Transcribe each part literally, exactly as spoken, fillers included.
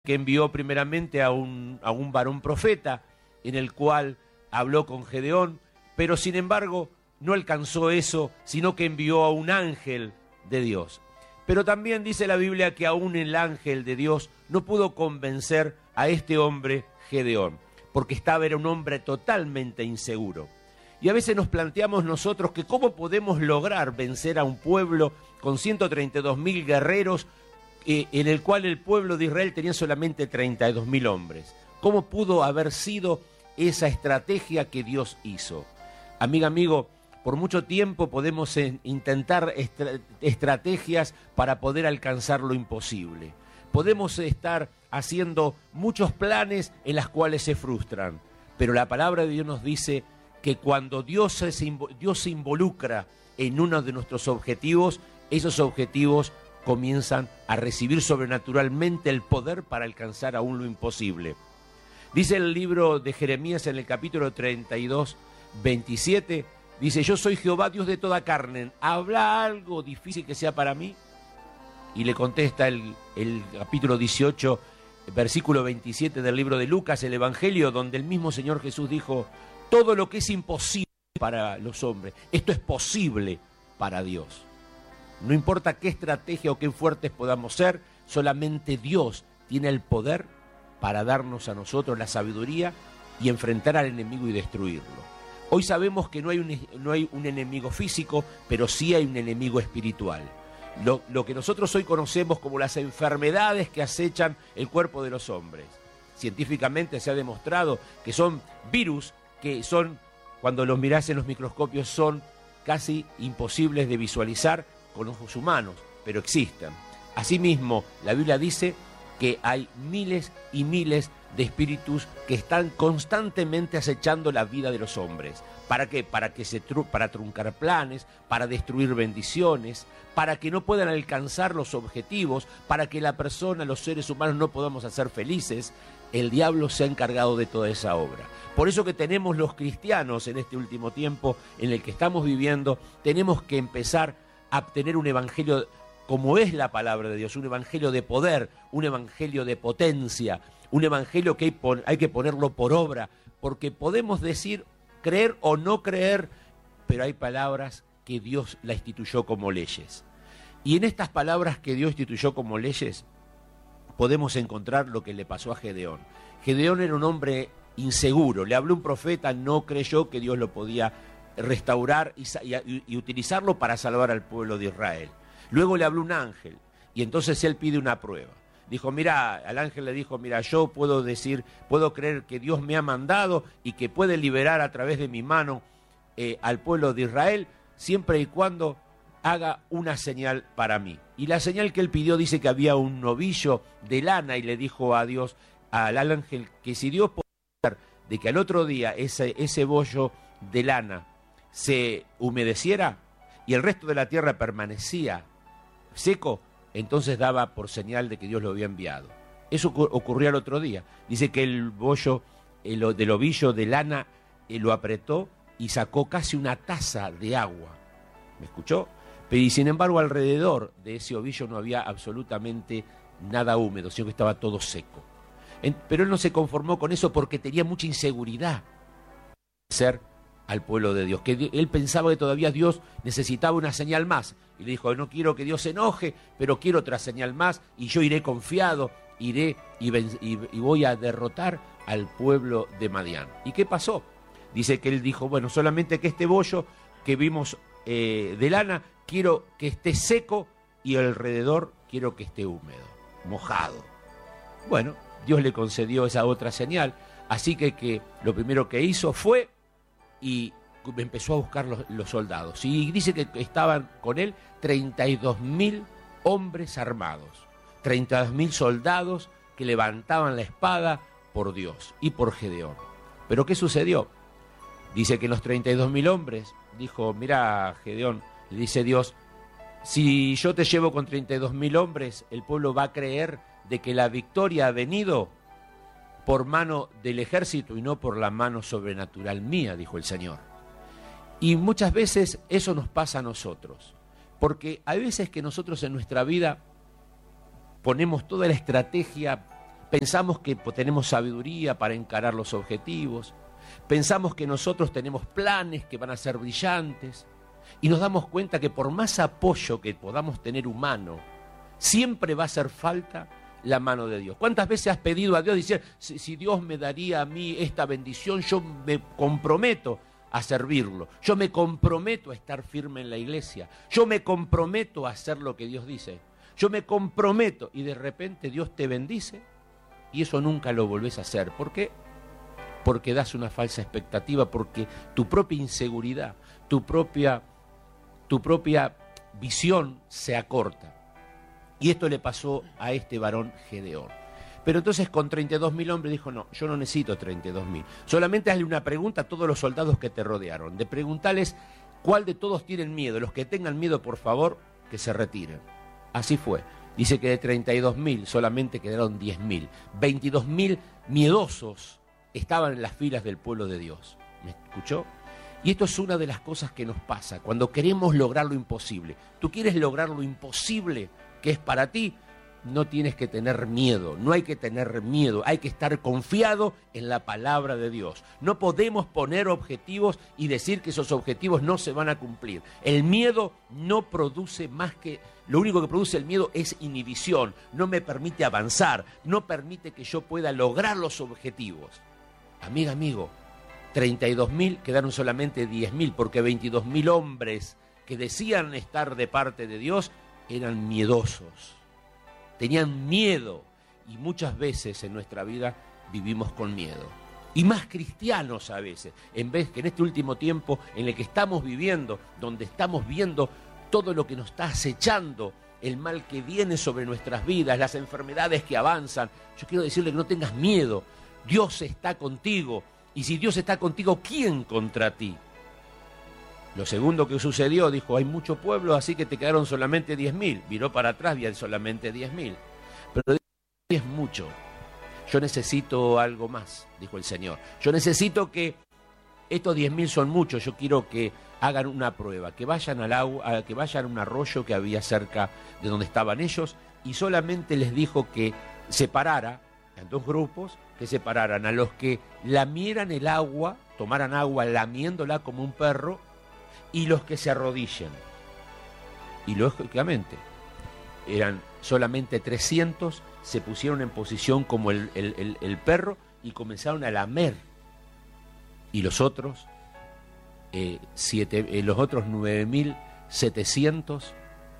que envió primeramente a un, a un varón profeta, en el cual habló con Gedeón, pero sin embargo no alcanzó eso, sino que envió a un ángel de Dios. Pero también dice la Biblia que aún el ángel de Dios no pudo convencer a este hombre Gedeón, porque estaba, era un hombre totalmente inseguro. Y a veces nos planteamos nosotros que cómo podemos lograr vencer a un pueblo con ciento treinta y dos mil guerreros, eh, en el cual el pueblo de Israel tenía solamente treinta y dos mil hombres. ¿Cómo pudo haber sido esa estrategia que Dios hizo? Amiga, amigo, por mucho tiempo podemos eh, intentar estra estrategias para poder alcanzar lo imposible. Podemos estar haciendo muchos planes en los cuales se frustran, pero la palabra de Dios nos dice que cuando Dios se, Dios se involucra en uno de nuestros objetivos, esos objetivos comienzan a recibir sobrenaturalmente el poder para alcanzar aún lo imposible. Dice el libro de Jeremías en el capítulo treinta y dos, veintisiete, dice: yo soy Jehová, Dios de toda carne, ¿habrá algo difícil que sea para mí? Y le contesta el, el capítulo dieciocho, versículo veintisiete del libro de Lucas, el Evangelio, donde el mismo Señor Jesús dijo: todo lo que es imposible para los hombres, esto es posible para Dios. No importa qué estrategia o qué fuertes podamos ser, solamente Dios tiene el poder para darnos a nosotros la sabiduría y enfrentar al enemigo y destruirlo. Hoy sabemos que no hay un, no hay un enemigo físico, pero sí hay un enemigo espiritual. Lo, lo que nosotros hoy conocemos como las enfermedades que acechan el cuerpo de los hombres. Científicamente se ha demostrado que son virus que son, cuando los mirás en los microscopios, son casi imposibles de visualizar con ojos humanos, pero existen. Asimismo, la Biblia dice que hay miles y miles de espíritus que están constantemente acechando la vida de los hombres. ¿Para qué? Para que se tru para truncar planes, para destruir bendiciones, para que no puedan alcanzar los objetivos, para que la persona, los seres humanos no podamos hacer felices. El diablo se ha encargado de toda esa obra. Por eso que tenemos los cristianos en este último tiempo en el que estamos viviendo, tenemos que empezar a tener un evangelio como es la palabra de Dios, un evangelio de poder, un evangelio de potencia, un evangelio que hay, hay que ponerlo por obra, porque podemos decir, creer o no creer, pero hay palabras que Dios la instituyó como leyes. Y en estas palabras que Dios instituyó como leyes, podemos encontrar lo que le pasó a Gedeón. Gedeón era un hombre inseguro, le habló un profeta, no creyó que Dios lo podía restaurar y, y, y utilizarlo para salvar al pueblo de Israel. Luego le habló un ángel y entonces él pide una prueba. Dijo, mira, al ángel le dijo, mira, yo puedo decir, puedo creer que Dios me ha mandado y que puede liberar a través de mi mano eh, al pueblo de Israel, siempre y cuando haga una señal para mí. Y la señal que él pidió dice que había un novillo de lana y le dijo a Dios, al ángel, que si Dios podía hacer de que al otro día ese, ese bollo de lana se humedeciera y el resto de la tierra permanecía seco, entonces daba por señal de que Dios lo había enviado. Eso ocurrió al otro día. Dice que el bollo el, del ovillo de lana eh, lo apretó y sacó casi una taza de agua. ¿Me escuchó? Pero y sin embargo alrededor de ese ovillo no había absolutamente nada húmedo, sino que estaba todo seco. En, pero él no se conformó con eso porque tenía mucha inseguridad de ser al pueblo de Dios, que él pensaba que todavía Dios necesitaba una señal más, y le dijo, no quiero que Dios se enoje, pero quiero otra señal más, y yo iré confiado, iré y, ven, y, y voy a derrotar al pueblo de Madián. ¿Y qué pasó? Dice que él dijo, bueno, solamente que este bollo que vimos eh, de lana, quiero que esté seco, y alrededor quiero que esté húmedo, mojado. Bueno, Dios le concedió esa otra señal, así que, que lo primero que hizo fue y empezó a buscar los, los soldados. Y dice que estaban con él treinta y dos mil hombres armados, treinta y dos mil soldados que levantaban la espada por Dios y por Gedeón. ¿Pero qué sucedió? Dice que los treinta y dos mil hombres, dijo, mira Gedeón, le dice Dios, si yo te llevo con treinta y dos mil hombres, el pueblo va a creer de que la victoria ha venido por mano del ejército y no por la mano sobrenatural mía, dijo el Señor. Y muchas veces eso nos pasa a nosotros, porque hay veces que nosotros en nuestra vida ponemos toda la estrategia Pensamos que tenemos sabiduría para encarar los objetivos. Pensamos que nosotros tenemos planes que van a ser brillantes. Y nos damos cuenta que por más apoyo que podamos tener humano, siempre va a hacer falta la mano de Dios. ¿Cuántas veces has pedido a Dios, decir, si, si Dios me daría a mí esta bendición, yo me comprometo a servirlo, yo me comprometo a estar firme en la iglesia, yo me comprometo a hacer lo que Dios dice, yo me comprometo, y de repente Dios te bendice y eso nunca lo volvés a hacer? ¿Por qué? Porque das una falsa expectativa, porque tu propia inseguridad, tu propia, tu propia visión se acorta. Y esto le pasó a este varón Gedeón. Pero entonces con treinta y dos mil hombres dijo, no, yo no necesito treinta y dos mil. Solamente hazle una pregunta a todos los soldados que te rodearon. De preguntarles cuál de todos tienen miedo. Los que tengan miedo, por favor, que se retiren. Así fue. Dice que de treinta y dos mil solamente quedaron diez mil. veintidós mil miedosos estaban en las filas del pueblo de Dios. ¿Me escuchó? Y esto es una de las cosas que nos pasa cuando queremos lograr lo imposible. ¿Tú quieres lograr lo imposible que es para ti? No tienes que tener miedo, no hay que tener miedo, hay que estar confiado en la palabra de Dios. No podemos poner objetivos y decir que esos objetivos no se van a cumplir. El miedo no produce más que, lo único que produce el miedo es inhibición, no me permite avanzar, no permite que yo pueda lograr los objetivos. Amiga, amigo, treinta y dos mil quedaron solamente diez mil, porque veintidós mil hombres que decían estar de parte de Dios eran miedosos. Tenían miedo, y muchas veces en nuestra vida vivimos con miedo. Y más cristianos a veces, en vez que en este último tiempo en el que estamos viviendo, donde estamos viendo todo lo que nos está acechando, el mal que viene sobre nuestras vidas, las enfermedades que avanzan, yo quiero decirle que no tengas miedo. Dios está contigo, y si Dios está contigo, ¿quién contra ti? Lo segundo que sucedió, dijo, hay mucho pueblo, así que te quedaron solamente diez mil. Viró para atrás y hay solamente diez mil. Pero es mucho. Yo necesito algo más, dijo el Señor. Yo necesito que estos diez mil son muchos. Yo quiero que hagan una prueba, que vayan al agua, que vayan a un arroyo que había cerca de donde estaban ellos, y solamente les dijo que separara en dos grupos, que separaran a los que lamieran el agua, tomaran agua lamiéndola como un perro, y los que se arrodillen. Y lógicamente eran solamente trescientos, se pusieron en posición como el, el, el, el perro y comenzaron a lamer. Y los otros, eh, siete, eh, los otros nueve mil setecientos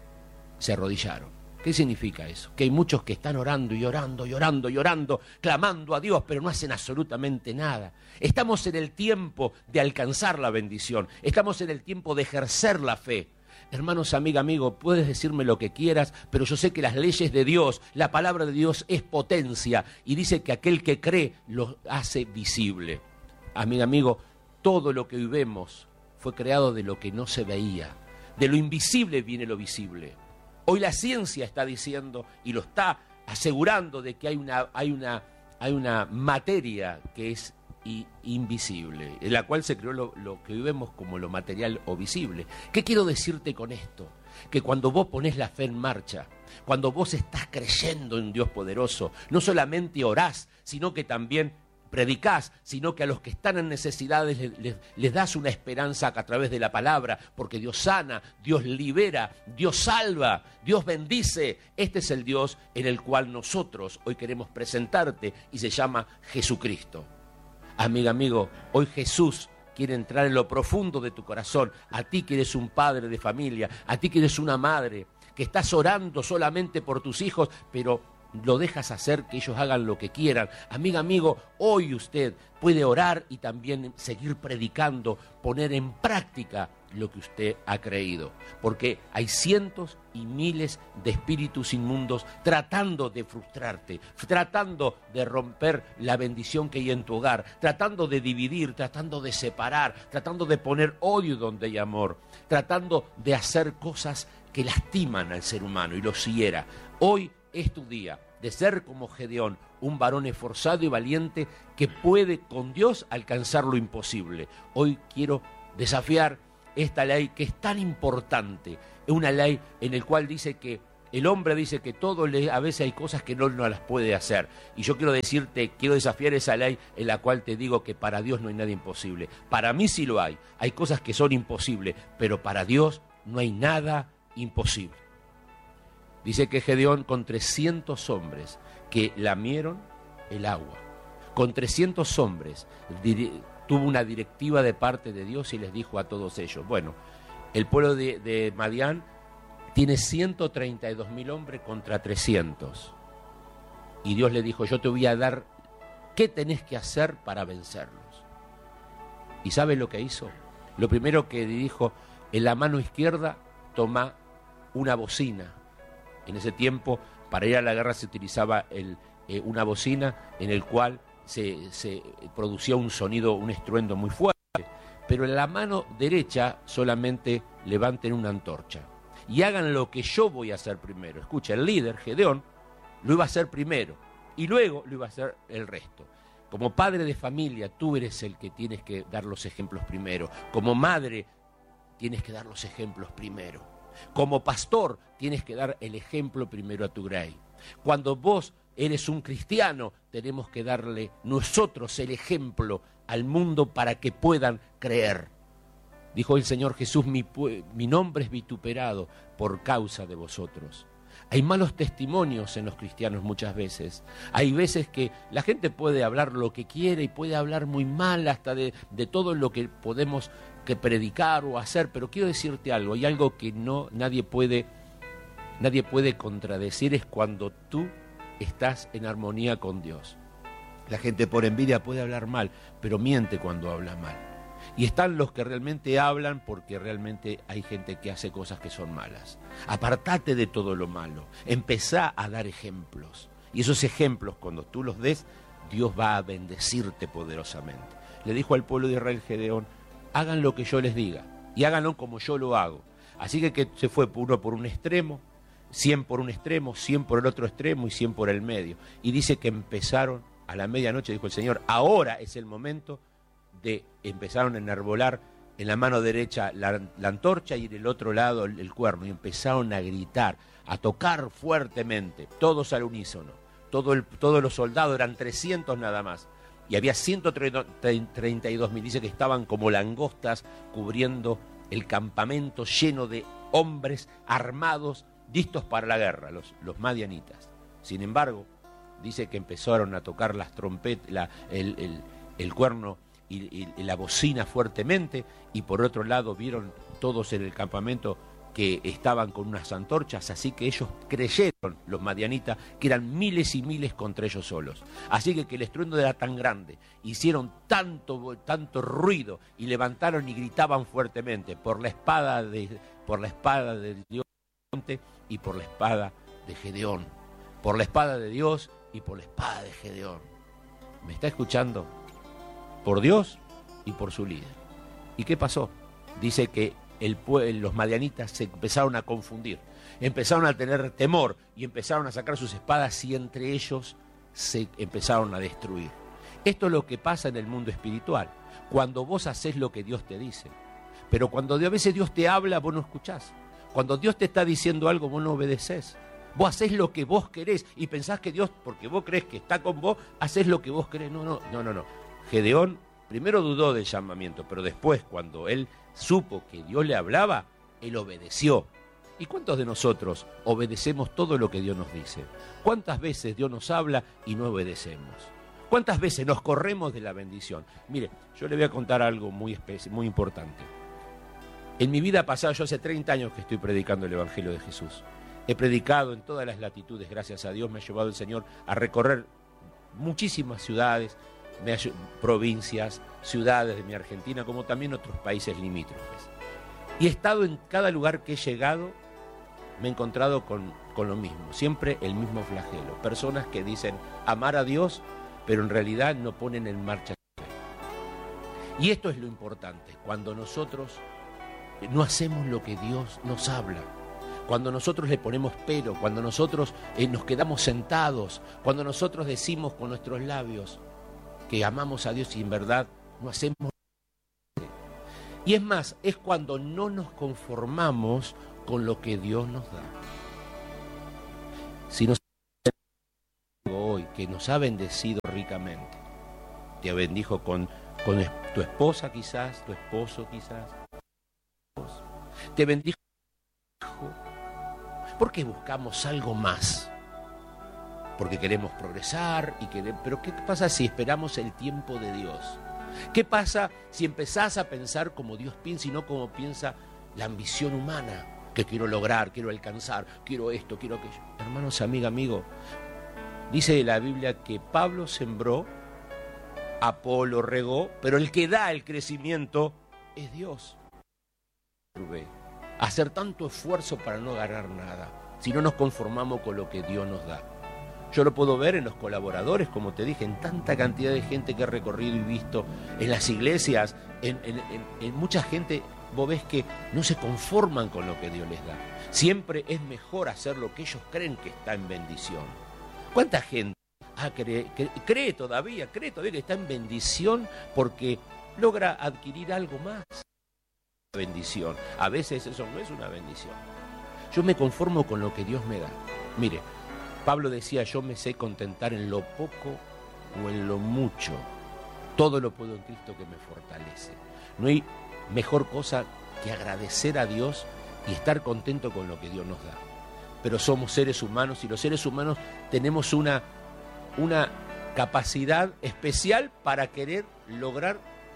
se arrodillaron. ¿Qué significa eso? Que hay muchos que están orando y orando y orando y orando, clamando a Dios, pero no hacen absolutamente nada. Estamos en el tiempo de alcanzar la bendición. Estamos en el tiempo de ejercer la fe. Hermanos, amiga, amigo, puedes decirme lo que quieras, pero yo sé que las leyes de Dios, la palabra de Dios es potencia y dice que aquel que cree lo hace visible. Amiga, amigo, todo lo que hoy vemos fue creado de lo que no se veía. De lo invisible viene lo visible. Hoy la ciencia está diciendo y lo está asegurando de que hay una, hay una, hay una materia que es i, invisible, en la cual se creó lo, lo que vemos como lo material o visible. ¿Qué quiero decirte con esto? Que cuando vos ponés la fe en marcha, cuando vos estás creyendo en Dios poderoso, no solamente orás, sino que también predicás, sino que a los que están en necesidades les, les, les das una esperanza a través de la palabra, porque Dios sana, Dios libera, Dios salva, Dios bendice. Este es el Dios en el cual nosotros hoy queremos presentarte y se llama Jesucristo. Amiga, amigo, hoy Jesús quiere entrar en lo profundo de tu corazón. A ti que eres un padre de familia, a ti que eres una madre, que estás orando solamente por tus hijos, pero lo dejas hacer que ellos hagan lo que quieran. Amiga, amigo, hoy usted puede orar y también seguir predicando, poner en práctica lo que usted ha creído, porque hay cientos y miles de espíritus inmundos tratando de frustrarte, tratando de romper la bendición que hay en tu hogar, tratando de dividir, tratando de separar, tratando de poner odio donde hay amor, tratando de hacer cosas que lastiman al ser humano y lo hiera. Hoy es tu día de ser como Gedeón, un varón esforzado y valiente que puede con Dios alcanzar lo imposible. Hoy quiero desafiar esta ley que es tan importante, es una ley en la cual dice que El hombre dice que todo le, a veces hay cosas que no, no las puede hacer. Y yo quiero decirte, quiero desafiar esa ley en la cual te digo que para Dios no hay nada imposible. Para mí sí lo hay. Hay cosas que son imposibles, pero para Dios no hay nada imposible. Dice que Gedeón con trescientos hombres que lamieron el agua, con trescientos hombres tuvo una directiva de parte de Dios y les dijo a todos ellos, bueno, el pueblo de, de Madián tiene ciento treinta y dos mil hombres contra trescientos. Y Dios le dijo, yo te voy a dar, ¿qué tenés que hacer para vencerlos? ¿Y sabes lo que hizo? Lo primero que dijo, en la mano izquierda toma una bocina. En ese tiempo, para ir a la guerra se utilizaba el, eh, una bocina en el cual se, se producía un sonido, un estruendo muy fuerte. Pero en la mano derecha solamente levanten una antorcha. Y hagan lo que yo voy a hacer primero. Escucha, el líder, Gedeón, lo iba a hacer primero y luego lo iba a hacer el resto. Como padre de familia, tú eres el que tienes que dar los ejemplos primero. Como madre, tienes que dar los ejemplos primero. Como pastor, tienes que dar el ejemplo primero a tu grey. Cuando vos eres un cristiano, tenemos que darle nosotros el ejemplo al mundo para que puedan creer. Dijo el Señor Jesús, mi, mi nombre es vituperado por causa de vosotros. Hay malos testimonios en los cristianos muchas veces. Hay veces que la gente puede hablar lo que quiere y puede hablar muy mal hasta de, de todo lo que podemos que predicar o hacer, pero quiero decirte algo, hay algo que no nadie puede, nadie puede contradecir, es cuando tú estás en armonía con Dios. La gente por envidia puede hablar mal, pero miente cuando habla mal. Y están los que realmente hablan porque realmente hay gente que hace cosas que son malas. Apartate de todo lo malo, empezá a dar ejemplos. Y esos ejemplos, cuando tú los des, Dios va a bendecirte poderosamente. Le dijo al pueblo de Israel Gedeón, hagan lo que yo les diga y háganlo como yo lo hago. Así que, que se fue uno por un extremo, cien por un extremo, cien por el otro extremo y cien por el medio. Y dice que empezaron a la medianoche, dijo el Señor, ahora es el momento de, empezaron a enarbolar en la mano derecha la, la antorcha y en el otro lado el, el cuerno. Y empezaron a gritar, a tocar fuertemente, todos al unísono. Todo el, todos los soldados, eran trescientos nada más. Y había ciento treinta y dos mil, dice que estaban como langostas cubriendo el campamento lleno de hombres armados, listos para la guerra, los, los madianitas. Sin embargo, dice que empezaron a tocar las trompetas, la, el, el, el cuerno y, y, y la bocina fuertemente, y por otro lado vieron todos en el campamento que estaban con unas antorchas, así que ellos creyeron, los madianitas, que eran miles y miles contra ellos solos. Así que, que el estruendo era tan grande, hicieron tanto, tanto ruido y levantaron y gritaban fuertemente por la espada de, por la espada de Dios y por la espada de Gedeón, por la espada de Dios y por la espada de Gedeón. ¿Me está escuchando? Por Dios y por su líder. ¿Y qué pasó? Dice que El, los madianitas se empezaron a confundir, empezaron a tener temor y empezaron a sacar sus espadas y entre ellos se empezaron a destruir. Esto es lo que pasa en el mundo espiritual, cuando vos haces lo que Dios te dice, pero cuando a veces Dios te habla, vos no escuchás. Cuando Dios te está diciendo algo, vos no obedecés. Vos hacés lo que vos querés y pensás que Dios, porque vos crees que está con vos, hacés lo que vos querés. No, no, no, no, no. Gedeón primero dudó del llamamiento, pero después, cuando él supo que Dios le hablaba, él obedeció. ¿Y cuántos de nosotros obedecemos todo lo que Dios nos dice? ¿Cuántas veces Dios nos habla y no obedecemos? ¿Cuántas veces nos corremos de la bendición? Mire, yo le voy a contar algo muy, muy importante. En mi vida pasada, yo hace treinta años que estoy predicando el Evangelio de Jesús. He predicado en todas las latitudes, gracias a Dios, me ha llevado el Señor a recorrer muchísimas ciudades, me ha, provincias, ciudades de mi Argentina, como también otros países limítrofes. Y he estado en cada lugar que he llegado, me he encontrado con, con lo mismo, siempre el mismo flagelo. Personas que dicen amar a Dios, pero en realidad no ponen en marcha la fe. Y esto es lo importante, cuando nosotros no hacemos lo que Dios nos habla, cuando nosotros le ponemos pero, cuando nosotros eh, nos quedamos sentados, cuando nosotros decimos con nuestros labios que amamos a Dios y en verdad no hacemos. Y es más, es cuando no nos conformamos con lo que Dios nos da. Si nos hoy que nos ha bendecido ricamente, te bendijo con, con tu esposa quizás, tu esposo quizás, te bendijo. ¿Por qué buscamos algo más? Porque queremos progresar, y queremos, pero ¿qué pasa si esperamos el tiempo de Dios? ¿Qué pasa si empezás a pensar como Dios piensa y no como piensa la ambición humana? Que quiero lograr, quiero alcanzar, quiero esto, quiero aquello. Hermanos, amiga, amigo, dice la Biblia que Pablo sembró, Apolo regó, pero el que da el crecimiento es Dios. Hacer tanto esfuerzo para no ganar nada, si no nos conformamos con lo que Dios nos da. Yo lo puedo ver en los colaboradores, como te dije, en tanta cantidad de gente que he recorrido y visto, en las iglesias, en, en, en, en mucha gente, vos ves que no se conforman con lo que Dios les da. Siempre es mejor hacer lo que ellos creen que está en bendición. ¿Cuánta gente ah, cree, cree, cree todavía, cree todavía que está en bendición porque logra adquirir algo más? Bendición. A veces eso no es una bendición. Yo me conformo con lo que Dios me da. Mire, Pablo decía, yo me sé contentar en lo poco o en lo mucho. Todo lo puedo en Cristo que me fortalece. No hay mejor cosa que agradecer a Dios y estar contento con lo que Dios nos da. Pero somos seres humanos y los seres humanos tenemos una, una capacidad especial para querer lograr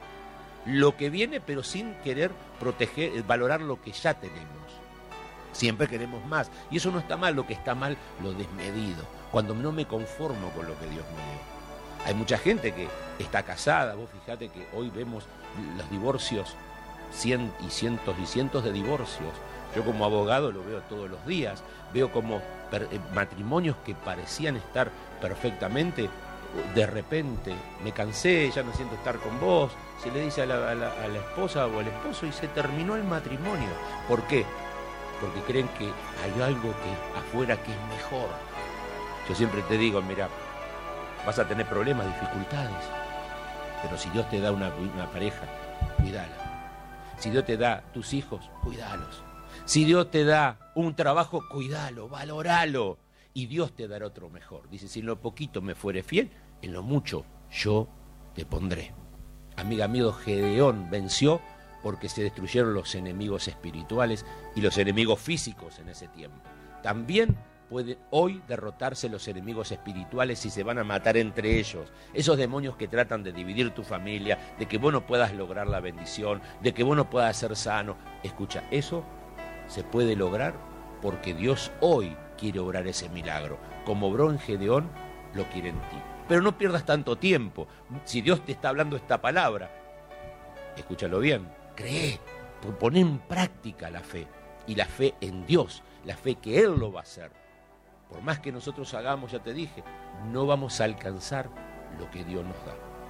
lo que viene, pero sin querer proteger, valorar lo que ya tenemos. Siempre queremos más. Y eso no está mal, lo que está mal, lo desmedido. Cuando no me conformo con lo que Dios me dio. Hay mucha gente que está casada. Vos fíjate que hoy vemos los divorcios, cien y cientos y cientos de divorcios. Yo como abogado lo veo todos los días. Veo como matrimonios que parecían estar perfectamente, de repente, me cansé, ya no siento estar con vos. Se le dice a la, a la, a la esposa o al esposo y se terminó el matrimonio. ¿Por qué? Porque creen que hay algo que afuera que es mejor. Yo siempre te digo, mira, vas a tener problemas, dificultades, pero si Dios te da una, una pareja, cuídala. Si Dios te da tus hijos, cuídalos. Si Dios te da un trabajo, cuídalo, valoralo, y Dios te dará otro mejor. Dice, si en lo poquito me fuere fiel, en lo mucho yo te pondré. Amiga, amigo, Gedeón venció porque se destruyeron los enemigos espirituales y los enemigos físicos en ese tiempo. También pueden hoy derrotarse los enemigos espirituales si se van a matar entre ellos. Esos demonios que tratan de dividir tu familia, de que vos no puedas lograr la bendición, de que vos no puedas ser sano. Escucha, eso se puede lograr porque Dios hoy quiere obrar ese milagro. Como obró en Gedeón, lo quiere en ti. Pero no pierdas tanto tiempo. Si Dios te está hablando esta palabra, escúchalo bien. Cree, pon en práctica la fe, y la fe en Dios, la fe que Él lo va a hacer. Por más que nosotros hagamos, ya te dije, no vamos a alcanzar lo que Dios nos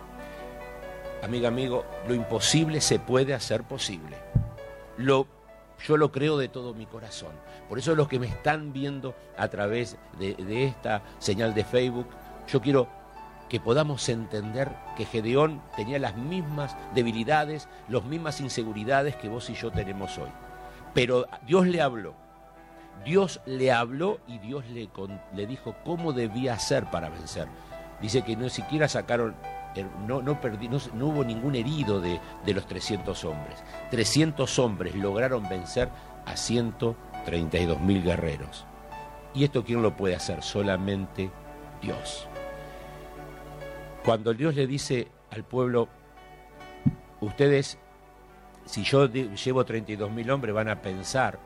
da. Amiga, amigo, lo imposible se puede hacer posible. Lo, yo lo creo de todo mi corazón. Por eso los que me están viendo a través de, de esta señal de Facebook, yo quiero que podamos entender que Gedeón tenía las mismas debilidades, las mismas inseguridades que vos y yo tenemos hoy. Pero Dios le habló, Dios le habló y Dios le, le dijo cómo debía hacer para vencer. Dice que no siquiera sacaron, no, no, perdí, no, no hubo ningún herido de, de los trescientos hombres. trescientos hombres lograron vencer a ciento treinta y dos mil guerreros. ¿Y esto quién lo puede hacer? Solamente Dios. Cuando Dios le dice al pueblo, ustedes, si yo llevo treinta y dos mil hombres, van a pensar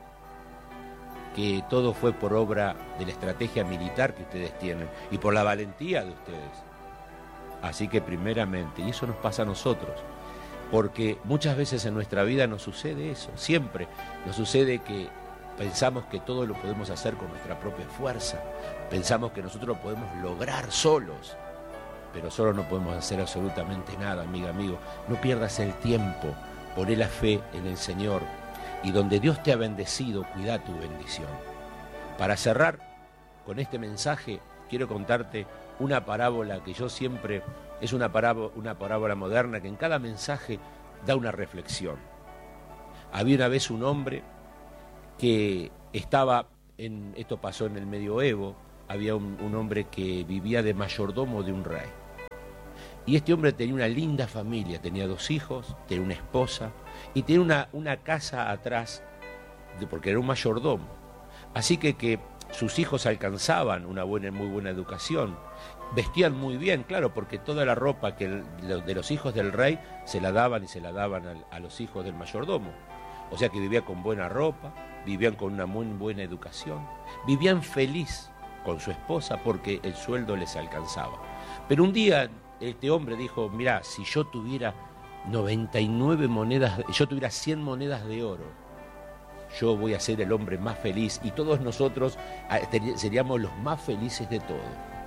que todo fue por obra de la estrategia militar que ustedes tienen y por la valentía de ustedes. Así que primeramente, y eso nos pasa a nosotros, porque muchas veces en nuestra vida nos sucede eso, siempre nos sucede que pensamos que todo lo podemos hacer con nuestra propia fuerza, pensamos que nosotros lo podemos lograr solos. Pero solo no podemos hacer absolutamente nada, amiga, amigo. No pierdas el tiempo, poné la fe en el Señor. Y donde Dios te ha bendecido, cuida tu bendición. Para cerrar con este mensaje, quiero contarte una parábola que yo siempre, es una parábola, una parábola moderna que en cada mensaje da una reflexión. Había una vez un hombre que estaba, en, esto pasó en el medioevo, había un, un hombre que vivía de mayordomo de un rey. Y este hombre tenía una linda familia, tenía dos hijos, tenía una esposa y tenía una, una casa atrás, de, porque era un mayordomo. Así que, que sus hijos alcanzaban una buena, muy buena educación, vestían muy bien, claro, porque toda la ropa que el, de los hijos del rey se la daban y se la daban a, a los hijos del mayordomo. O sea que vivía con buena ropa, vivían con una muy buena educación, vivían feliz con su esposa porque el sueldo les alcanzaba. Pero un día este hombre dijo, mirá, si yo tuviera noventa y nueve monedas, yo tuviera cien monedas de oro, yo voy a ser el hombre más feliz y todos nosotros seríamos los más felices de todos.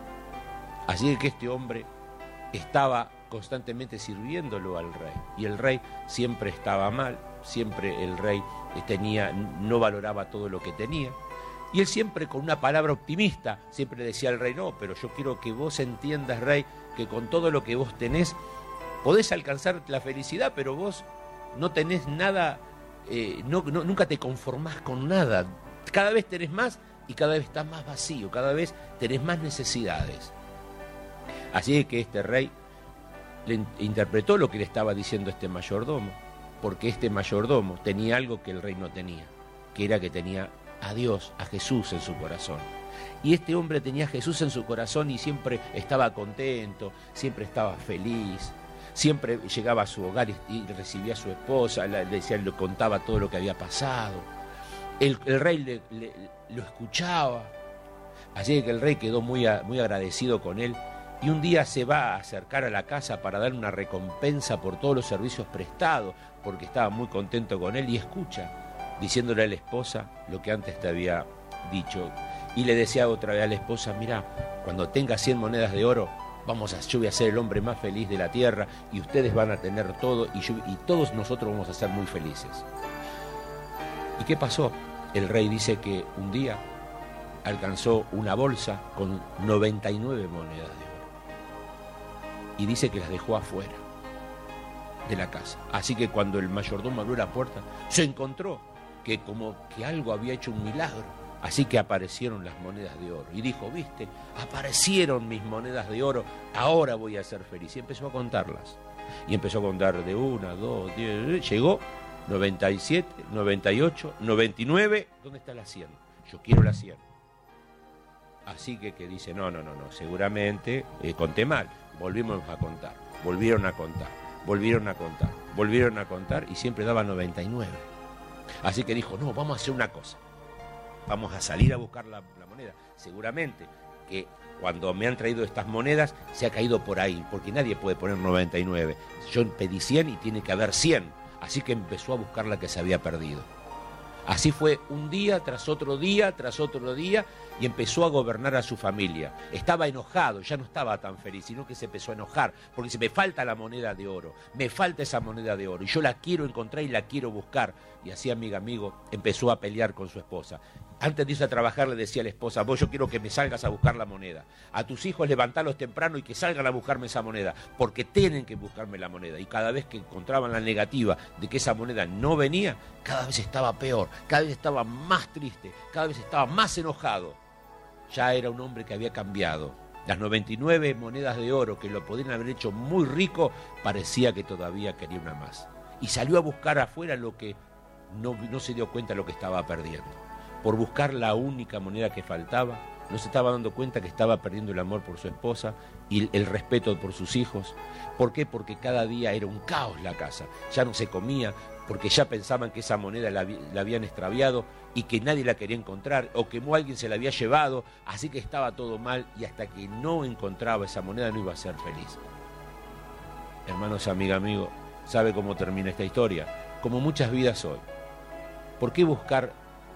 Así que este hombre estaba constantemente sirviéndolo al rey y el rey siempre estaba mal, siempre el rey tenía, no valoraba todo lo que tenía. Y él siempre con una palabra optimista, siempre decía al rey, no, pero yo quiero que vos entiendas, rey, que con todo lo que vos tenés, podés alcanzar la felicidad, pero vos no tenés nada, eh, no, no, nunca te conformás con nada. Cada vez tenés más y cada vez estás más vacío, cada vez tenés más necesidades. Así que este rey le interpretó lo que le estaba diciendo este mayordomo, porque este mayordomo tenía algo que el rey no tenía, que era que tenía a Dios, a Jesús en su corazón. Y este hombre tenía a Jesús en su corazón y siempre estaba contento, siempre estaba feliz, siempre llegaba a su hogar y, y recibía a su esposa, le, decía, le contaba todo lo que había pasado. El, el rey le, le, lo escuchaba, así que el rey quedó muy, a, muy agradecido con él y un día se va a acercar a la casa para dar una recompensa por todos los servicios prestados, porque estaba muy contento con él y escucha, diciéndole a la esposa lo que antes te había dicho. Y le decía otra vez a la esposa, mirá, cuando tenga cien monedas de oro, vamos a, yo voy a ser el hombre más feliz de la tierra y ustedes van a tener todo y, yo, y todos nosotros vamos a ser muy felices. ¿Y qué pasó? El rey dice que un día alcanzó una bolsa con noventa y nueve monedas de oro y dice que las dejó afuera de la casa. Así que cuando el mayordomo abrió la puerta, se encontró que como que algo había hecho un milagro. Así que aparecieron las monedas de oro. Y dijo, viste, aparecieron mis monedas de oro, ahora voy a ser feliz. Y empezó a contarlas. Y empezó a contar de una, dos, diez, llegó noventa y siete, noventa y ocho, noventa y nueve. ¿Dónde está la cien? Yo quiero la cien. Así que, que dice, no, no, no, no, seguramente eh, conté mal. Volvimos a contar, volvieron a contar, volvieron a contar, volvieron a contar y siempre daba noventa y nueve. Así que dijo, no, vamos a hacer una cosa. Vamos a salir a buscar la, la moneda. Seguramente que cuando me han traído estas monedas se ha caído por ahí, porque nadie puede poner noventa y nueve. Yo pedí cien y tiene que haber cien. Así que empezó a buscar la que se había perdido. Así fue un día tras otro día, tras otro día, y empezó a gobernar a su familia. Estaba enojado, ya no estaba tan feliz, sino que se empezó a enojar, porque dice, me falta la moneda de oro, me falta esa moneda de oro, y yo la quiero encontrar y la quiero buscar. Y así, amigo, amigo, empezó a pelear con su esposa. Antes de irse a trabajar le decía a la esposa, vos yo quiero que me salgas a buscar la moneda. A tus hijos levantalos temprano y que salgan a buscarme esa moneda, porque tienen que buscarme la moneda. Y cada vez que encontraban la negativa de que esa moneda no venía, cada vez estaba peor, cada vez estaba más triste, cada vez estaba más enojado. Ya era un hombre que había cambiado. Las noventa y nueve monedas de oro que lo podrían haber hecho muy rico, parecía que todavía quería una más. Y salió a buscar afuera lo que no, no se dio cuenta de lo que estaba perdiendo. Por buscar la única moneda que faltaba, no se estaba dando cuenta que estaba perdiendo el amor por su esposa y el respeto por sus hijos. ¿Por qué? Porque cada día era un caos la casa. Ya no se comía, porque ya pensaban que esa moneda la, la habían extraviado y que nadie la quería encontrar, o que alguien se la había llevado, así que estaba todo mal, y hasta que no encontraba esa moneda no iba a ser feliz. Hermanos, amiga, amigo, ¿sabe cómo termina esta historia? Como muchas vidas hoy. ¿Por qué buscar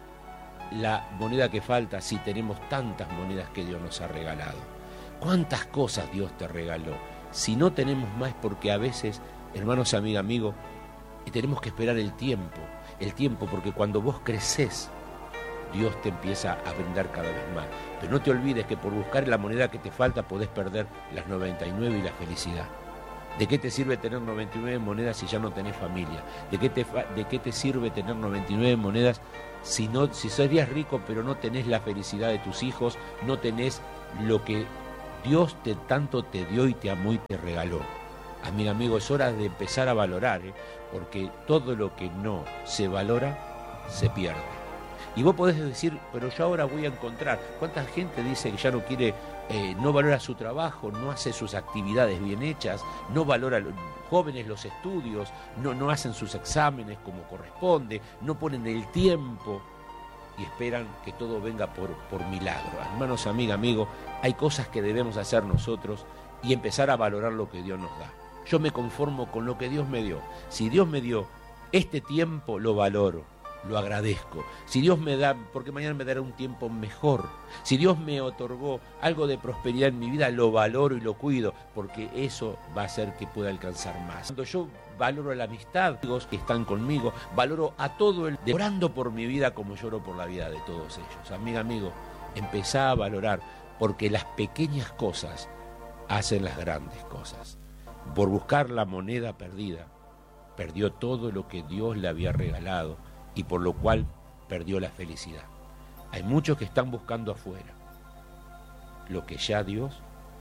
la moneda que falta si tenemos tantas monedas que Dios nos ha regalado? ¿Cuántas cosas Dios te regaló? Si no tenemos más, porque a veces, hermanos, amiga, amigo, tenemos que esperar el tiempo, el tiempo, porque cuando vos creces, Dios te empieza a brindar cada vez más. Pero no te olvides que por buscar la moneda que te falta podés perder las noventa y nueve y la felicidad. ¿De qué te sirve tener noventa y nueve monedas si ya no tenés familia? ¿De qué te, de qué te sirve tener noventa y nueve monedas si, no, si serías rico pero no tenés la felicidad de tus hijos, no tenés lo que Dios te, tanto te dio y te amó y te regaló? Amigo, amigo, es hora de empezar a valorar, ¿eh? Porque todo lo que no se valora, se pierde. Y vos podés decir, pero yo ahora voy a encontrar. ¿Cuánta gente dice que ya no quiere, eh, no valora su trabajo, no hace sus actividades bien hechas, no valora, jóvenes, los estudios, no, no hacen sus exámenes como corresponde, no ponen el tiempo y esperan que todo venga por, por milagro? Hermanos, amiga, amigo, hay cosas que debemos hacer nosotros y empezar a valorar lo que Dios nos da. Yo me conformo con lo que Dios me dio. Si Dios me dio este tiempo, lo valoro, lo agradezco. Si Dios me da, porque mañana me dará un tiempo mejor. Si Dios me otorgó algo de prosperidad en mi vida, lo valoro y lo cuido, porque eso va a hacer que pueda alcanzar más. Cuando yo valoro la amistad, amigos que están conmigo, valoro a todo el, orando por mi vida como lloro por la vida de todos ellos. Amiga, amigo, empezá a valorar, porque las pequeñas cosas hacen las grandes cosas. Por buscar la moneda perdida, perdió todo lo que Dios le había regalado y por lo cual perdió la felicidad. Hay muchos que están buscando afuera lo que ya Dios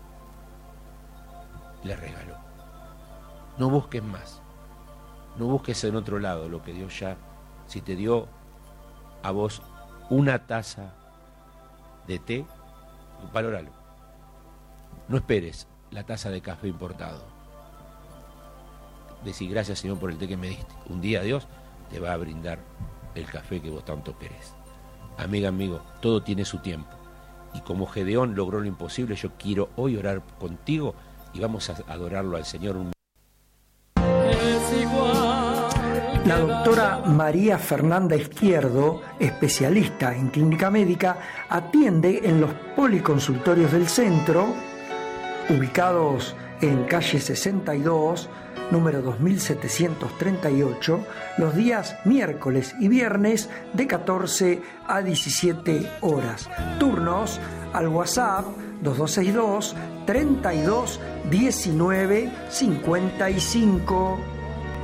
les regaló. No busques más, no busques en otro lado lo que Dios ya, si te dio a vos una taza de té, valóralo. No esperes la taza de café importado. Decir gracias, Señor, por el té que me diste. Un día Dios te va a brindar el café que vos tanto querés. Amiga, amigo, todo tiene su tiempo. Y como Gedeón logró lo imposible, yo quiero hoy orar contigo y vamos a adorarlo al Señor. La doctora María Fernanda Izquierdo, especialista en clínica médica, atiende en los policonsultorios del centro, ubicados en calle sesenta y dos, número dos mil setecientos treinta y ocho, los días miércoles y viernes de catorce a diecisiete horas. Turnos al WhatsApp dos dos seis dos, treinta y dos, diecinueve, cincuenta y cinco.